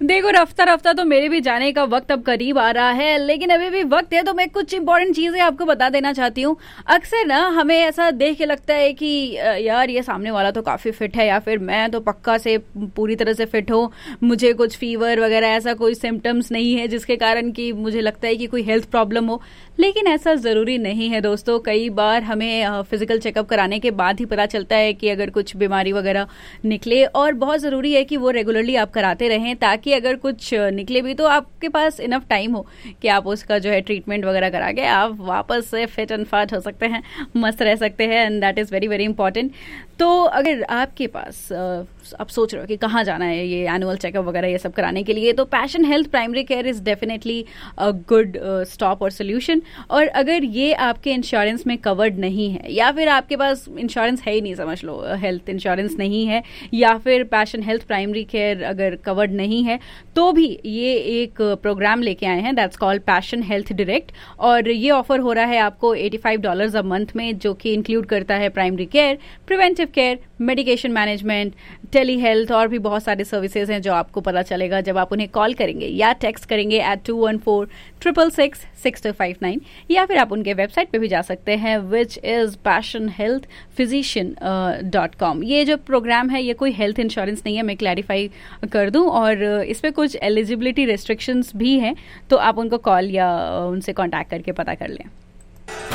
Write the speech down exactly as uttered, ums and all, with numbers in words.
देखो रफ्ता रफ्ता तो मेरे भी जाने का वक्त अब करीब आ रहा है, लेकिन अभी भी वक्त है तो मैं कुछ इंपॉर्टेंट चीजें आपको बता देना चाहती हूँ। अक्सर ना हमें ऐसा देख के लगता है कि यार ये सामने वाला तो काफी फिट है, या फिर मैं तो पक्का से पूरी तरह से फिट हूँ, मुझे कुछ फीवर वगैरह ऐसा कोई सिम्टम्स नहीं है जिसके कारण कि मुझे लगता है कि कोई हेल्थ प्रॉब्लम हो। लेकिन ऐसा जरूरी नहीं है दोस्तों। कई बार हमें फिजिकल चेकअप कराने के बाद ही पता चलता है कि अगर कुछ बीमारी वगैरह निकले, और बहुत जरूरी है कि वो रेगुलरली आप कराते रहें, ताकि अगर कुछ निकले भी तो आपके पास इनफ टाइम हो कि आप उसका जो है ट्रीटमेंट वगैरह करा के आप वापस से फिट एंड फाट हो सकते हैं, मस्त रह सकते हैं, and that is very very important. तो अगर आपके पास आप सोच रहे हो कि कहाँ जाना है ये एनुअल चेकअप वगैरह ये सब कराने के लिए, तो passion health primary care is definitely a good stop और सोल्यूशन। और अगर ये आपके इंश्योरेंस में कवर्ड नहीं है, या फिर आपके पास इंश्योरेंस है ही नहीं, समझ लो हेल्थ इंश्योरेंस नहीं है, या फिर पैशन हेल्थ प्राइमरी केयर अगर कवर्ड नहीं है, तो भी ये एक प्रोग्राम लेके आए हैं that's called passion health direct. और ये ऑफर हो रहा है आपको eighty five dollar a month में, जो कि इंक्लूड करता है primary care, preventive care, medication management, tele health और भी बहुत सारे सर्विसेज हैं जो आपको पता चलेगा जब आप उन्हें कॉल करेंगे या टेक्स्ट करेंगे eight to one four triple six six to five nine, या फिर आप उनके वेबसाइट पे भी जा सकते हैं which is passion health physician dot com. ये जो प्रोग्राम है ये कोई हेल्थ इंश्योरेंस नहीं है, मैं क्लैरिफाई कर दूं, और इस पे कुछ एलिजिबिलिटी रेस्ट्रिक्शंस भी हैं, तो आप उनको कॉल या उनसे कॉन्टैक्ट करके पता कर लें।